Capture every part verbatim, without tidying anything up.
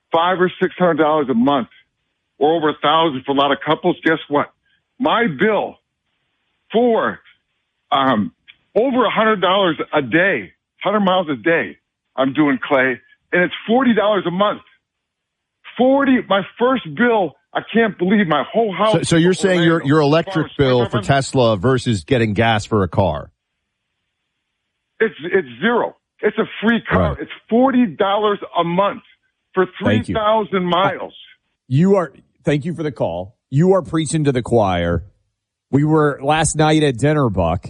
five or six hundred dollars a month, or over a thousand for a lot of couples, guess what? My bill for um, over a hundred dollars a day, hundred miles a day, I'm doing, Clay, and it's forty dollars a month. Forty. My first bill. I can't believe my whole house. So, so you're saying your your electric bill for Tesla versus getting gas for a car? It's it's zero. It's a free car. Right. It's forty dollars a month for three thousand miles. You are. Thank you for the call. You are preaching to the choir. We were last night at dinner, Buck.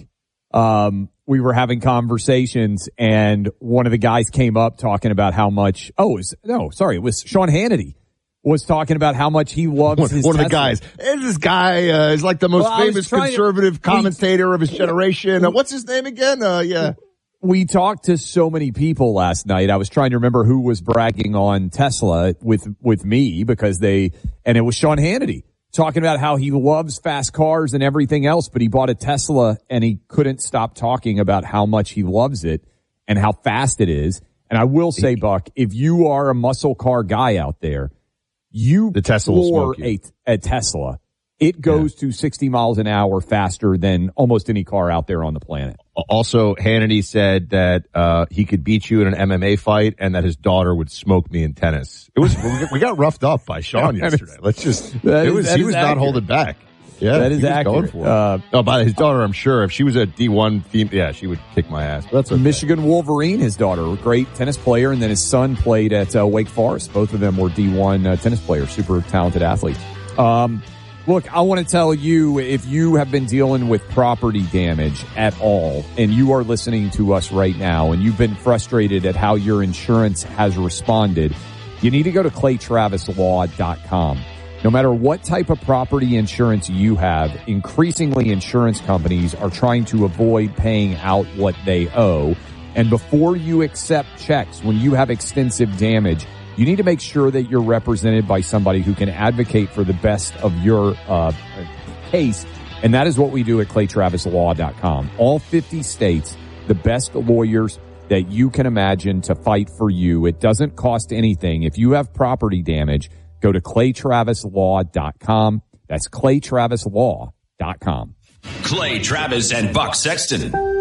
Um, we were having conversations, and one of the guys came up talking about how much. Oh, it was, no, sorry, it was Sean Hannity. Was talking about how much he loves one, his one of the Tesla. guys. And this guy uh, is like the most well, famous conservative to, commentator we, of his generation. Uh, what's his name again? Uh, yeah. We talked to so many people last night. I was trying to remember who was bragging on Tesla with with me because they, and it was Sean Hannity talking about how he loves fast cars and everything else, but he bought a Tesla and he couldn't stop talking about how much he loves it and how fast it is. And I will say, Buck, if you are a muscle car guy out there, you the Tesla will smoke you. A, a Tesla, it goes yeah. to sixty miles an hour faster than almost any car out there on the planet. Also, Hannity said that uh he could beat you in an M M A fight and that his daughter would smoke me in tennis. It was we got roughed up by Sean yesterday. Let's just it was he was not accurate. holding back. Yeah, that is he was accurate. Going for it. Uh, oh, by his daughter, I'm sure if she was a D one team, yeah, she would kick my ass. But that's okay. Michigan Wolverine, his daughter, a great tennis player, and then his son played at uh, Wake Forest. Both of them were D one uh, tennis players, super talented athletes. Um, look, I want to tell you, if you have been dealing with property damage at all, and you are listening to us right now, and you've been frustrated at how your insurance has responded, you need to go to clay travis law dot com. No matter what type of property insurance you have, increasingly insurance companies are trying to avoid paying out what they owe. And before you accept checks, when you have extensive damage, you need to make sure that you're represented by somebody who can advocate for the best of your uh case. And that is what we do at clay travis law dot com. All fifty states, the best lawyers that you can imagine to fight for you. It doesn't cost anything. If you have property damage, go to clay travis law dot com. That's clay travis law dot com. Clay Travis and Buck Sexton.